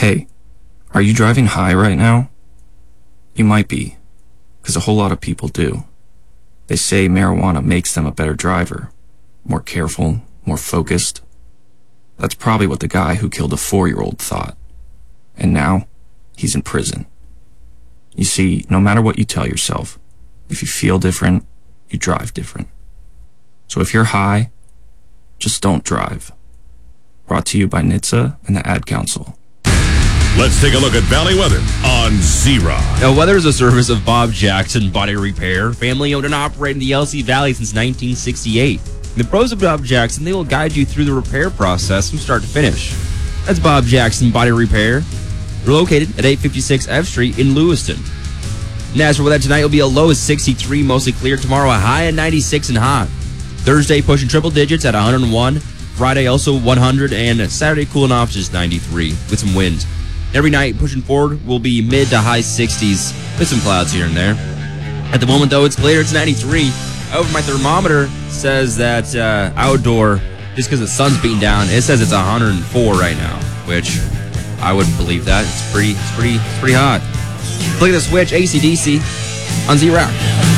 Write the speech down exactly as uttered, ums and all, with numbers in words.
Hey, are you driving high right now? You might be, because a whole lot of people do. They say marijuana makes them a better driver, more careful, more focused. That's probably what the guy who killed a four-year-old thought. And now, he's in prison. You see, no matter what you tell yourself, if you feel different, you drive different. So if you're high, just don't drive. Brought to you by N H T S A and the Ad Council. Let's take a look at Valley weather on Z-Rock. Now, weather is a service of Bob Jackson Body Repair, family owned and operated in the L C Valley since nineteen sixty-eight. The pros of Bob Jackson, they will guide you through the repair process from start to finish. That's Bob Jackson Body Repair. We're located at eight fifty-six F Street in Lewiston. And as for weather tonight, it'll be a low of sixty-three, mostly clear. Tomorrow, a high of ninety-six and hot. Thursday, pushing triple digits at one hundred one. Friday, also one hundred. And Saturday, cooling off just ninety-three with some wind. Every night, pushing forward, will be mid to high sixties with some clouds here and there. At the moment, though, it's clear. It's ninety-three. However, my thermometer says that uh, outdoor, just because the sun's beating down, it says it's one hundred four right now, which I wouldn't believe that. It's pretty, it's pretty, it's pretty hot. Click the switch, A C D C on Z-Rock.